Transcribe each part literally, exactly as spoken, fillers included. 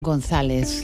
González.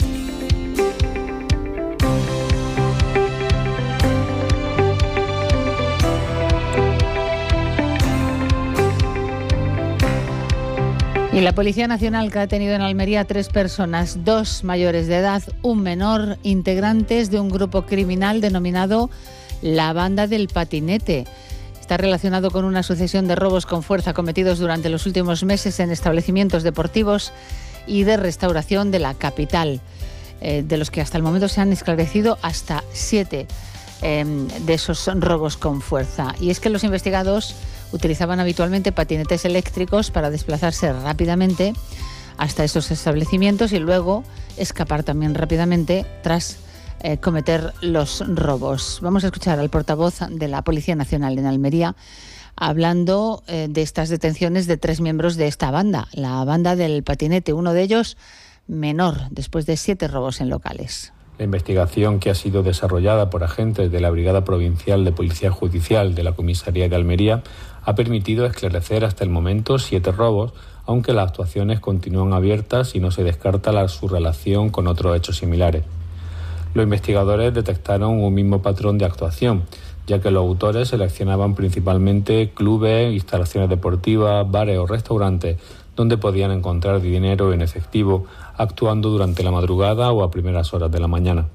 Y la Policía Nacional, que ha detenido en Almería a tres personas, dos mayores de edad, un menor, integrantes de un grupo criminal denominado la Banda del Patinete. Está relacionado con una sucesión de robos con fuerza cometidos durante los últimos meses en establecimientos deportivos y de restauración de la capital, eh, de los que hasta el momento se han esclarecido hasta siete eh, de esos robos con fuerza. Y es que los investigados utilizaban habitualmente patinetes eléctricos para desplazarse rápidamente hasta esos establecimientos y luego escapar también rápidamente tras eh, cometer los robos. Vamos a escuchar al portavoz de la Policía Nacional en Almería hablando eh, de estas detenciones de tres miembros de esta banda, la Banda del Patinete, uno de ellos menor, después de siete robos en locales. La investigación, que ha sido desarrollada por agentes de la Brigada Provincial de Policía Judicial de la Comisaría de Almería, ha permitido esclarecer hasta el momento siete robos, aunque las actuaciones continúan abiertas y no se descarta la, su relación con otros hechos similares. Los investigadores detectaron un mismo patrón de actuación, ya que los autores seleccionaban principalmente clubes, instalaciones deportivas, bares o restaurantes donde podían encontrar dinero en efectivo, actuando durante la madrugada o a primeras horas de la mañana.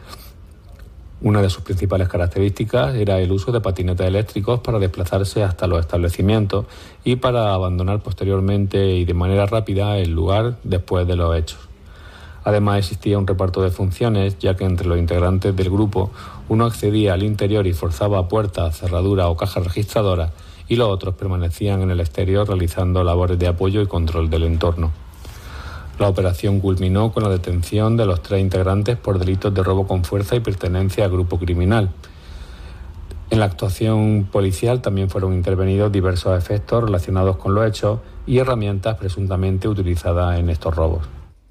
Una de sus principales características era el uso de patinetes eléctricos para desplazarse hasta los establecimientos y para abandonar posteriormente y de manera rápida el lugar después de los hechos. Además, existía un reparto de funciones, ya que entre los integrantes del grupo uno accedía al interior y forzaba puertas, cerraduras o cajas registradoras, y los otros permanecían en el exterior realizando labores de apoyo y control del entorno. La operación culminó con la detención de los tres integrantes por delitos de robo con fuerza y pertenencia al grupo criminal. En la actuación policial también fueron intervenidos diversos efectos relacionados con los hechos y herramientas presuntamente utilizadas en estos robos.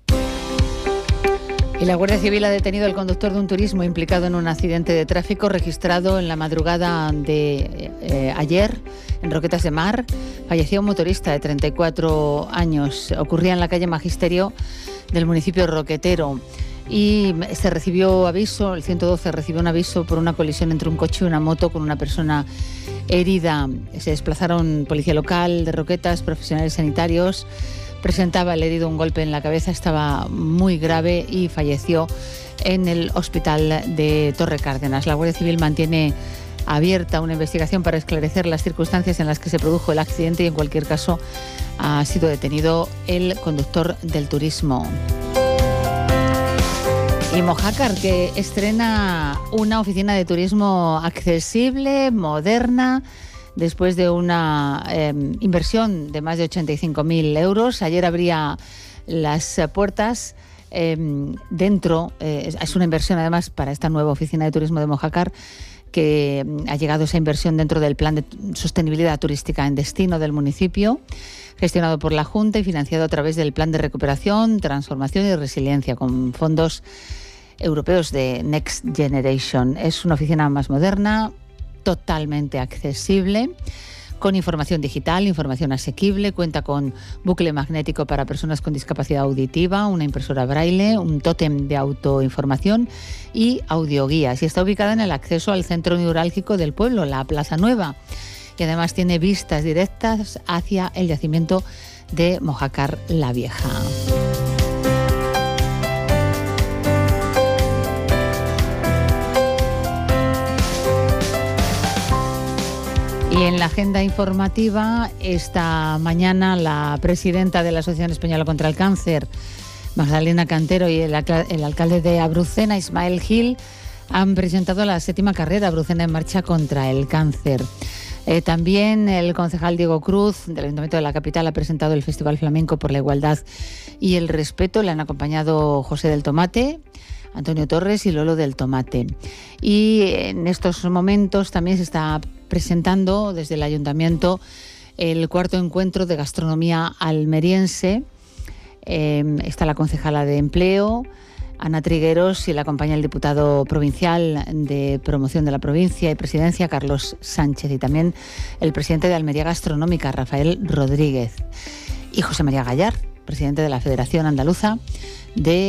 Y la Guardia Civil ha detenido al conductor de un turismo implicado en un accidente de tráfico registrado en la madrugada de eh, ayer en Roquetas de Mar. Falleció un motorista de treinta y cuatro años. Ocurría en la calle Magisterio del municipio roquetero. Y se recibió aviso, el ciento doce recibió un aviso por una colisión entre un coche y una moto con una persona herida. Se desplazaron policía local de Roquetas, profesionales sanitarios. Presentaba el herido un golpe en la cabeza, estaba muy grave y falleció en el hospital de Torre Cárdenas. La Guardia Civil mantiene abierta una investigación para esclarecer las circunstancias en las que se produjo el accidente y en cualquier caso ha sido detenido el conductor del turismo. Y Mojácar, que estrena una oficina de turismo accesible, moderna, después de una eh, inversión de más de ochenta y cinco mil euros. Ayer abría las puertas eh, dentro, eh, es una inversión además para esta nueva oficina de turismo de Mojácar, que ha llegado esa inversión dentro del plan de sostenibilidad turística en destino del municipio, gestionado por la Junta y financiado a través del plan de recuperación, transformación y resiliencia con fondos europeos de Next Generation. Es una oficina más moderna, totalmente accesible, con información digital, información asequible, cuenta con bucle magnético para personas con discapacidad auditiva, una impresora braille, un tótem de autoinformación y audioguías. Y está ubicada en el acceso al centro neurálgico del pueblo, la Plaza Nueva, y además tiene vistas directas hacia el yacimiento de Mojácar la Vieja. Y en la agenda informativa, esta mañana la presidenta de la Asociación Española contra el Cáncer, Magdalena Cantero, y el, el alcalde de Abrucena, Ismael Gil, han presentado la séptima carrera Abrucena en Marcha contra el Cáncer. Eh, también el concejal Diego Cruz, del Ayuntamiento de la capital, ha presentado el Festival Flamenco por la Igualdad y el Respeto. Le han acompañado José del Tomate, Antonio Torres y Lolo del Tomate. Y en estos momentos también se está presentando desde el Ayuntamiento el cuarto encuentro de gastronomía almeriense. Eh, está la concejala de Empleo, Ana Trigueros, y la acompaña el diputado provincial de Promoción de la Provincia y Presidencia, Carlos Sánchez, y también el presidente de Almería Gastronómica, Rafael Rodríguez, y José María Gallar, presidente de la Federación Andaluza de